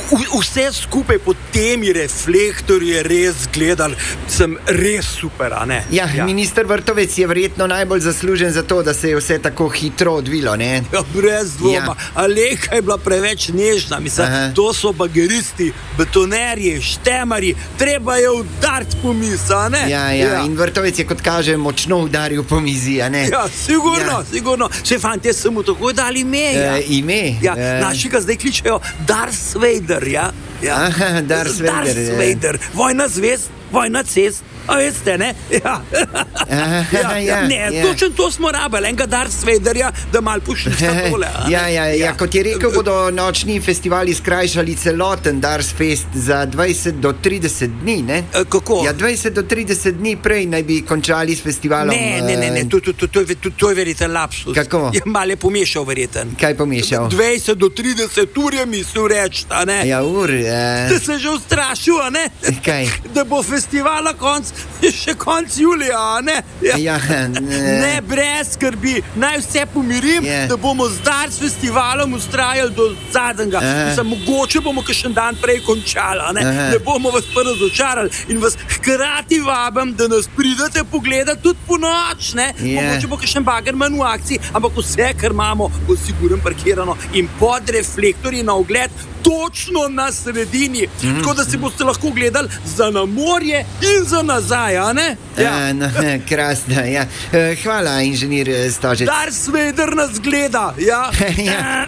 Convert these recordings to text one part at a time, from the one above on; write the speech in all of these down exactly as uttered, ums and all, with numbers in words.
vse skupaj pod temi reflektorji je res gledal, sem res super, a ne? Ja, ja. Minister Vrtovec je verjetno najbolj zaslužen za to, da se je vse tako hitro odvilo, ne? Ja, brez dvoma. Ja. Aleka je bila preveč nežna, mislim, Aha. to so bageristi, betonerji, štemarji, treba je udariti po mizi, a ne? Ja, ja, ja, in Vrtovec je, kot kaže, močno udaril po mizi, a ne? Ja, sigurno, ja. sigurno. Še fantje so mu tako dali ime, ja. E, ime? Ja, e... naši ga zdaj kličejo Darth Vader, ja? Ja. Aha, Darth Vader. Darth Vader, ja. Vojna zvezd, vojna cest. A veste, ne? Ja. Aha, ja, ja, ne, ja. točno to smo rabili, enega Darth Vaderja, da mal pušča tole. Ja, ja, ja, ja, kot je rekel, bodo nočni festivali skrajšali celoten Darth Fest za dvajset do trideset dni, ne? E, kako? Ja, dvajset do trideset dni prej naj bi končali s festivalom. Ne, ne, ne, ne. To, to, to, to, to, to je verjeten lapsus. Kako? Je malo pomešal verjeten. Kaj pomešal? dvajset do trideset ur je mislil reči, a ne? Ja, ur, ja. Da se že ustrašil, a ne? Kaj? Da bo festival na konc, še konc julija, a ne? Ja, ja ne. ne, brez skrbi, naj vse pomirim, ja. da bomo zdaj s festivalom ustrajali do zadnjega. Mislim, mogoče bomo kakšen dan prej končali, a ne? Aha. Ne bomo vas pa razočarali in vas hkrati vabim, da nas pridete pogledati tudi po noč, ne? Ja. Mogoče bo kakšen bagerman v akciji, ampak vse, kar imamo, bo sigurno parkirano in pod reflektorji na ogled točno na sredini. Mm. Tako da si boste lahko gledali za na morje in za nazaj, a ne? Ja, a, no, krasno, ja. Hvala, inženir Stožec. Darth Vader nas gleda, ja. ja.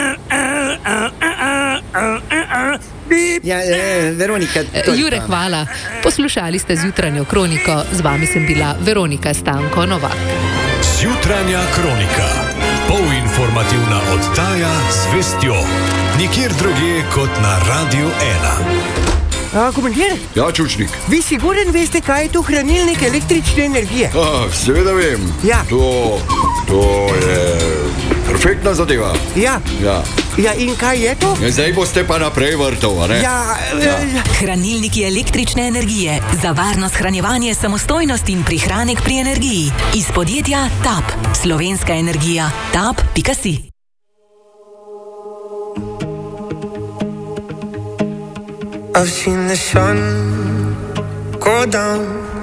Ja, Veronika. Jure, hvala. Poslušali ste Zjutranjo kroniko. Z vami sem bila Veronika Stanko Novak. Zjutranja kronika. Polinformativna oddaja z vestjo. Nikjer drugje kot na Radio ena. A, komandir? Ja, Čučnik. Vi siguren veste, kaj je to hranilnik električne energije? Ah, seveda vem. Ja. To, to je perfektna zadeva. Ja. Ja. Ja, in kaj je to? Ja, zdaj boste pa naprej vrtov, a ne? Ja, ja. Hranilniki električne energije. Za varno shranjevanje, samostojnost in prihranek pri energiji. Iz podjetja T A P. Slovenska energija. tap pika si. I've seen the sun go down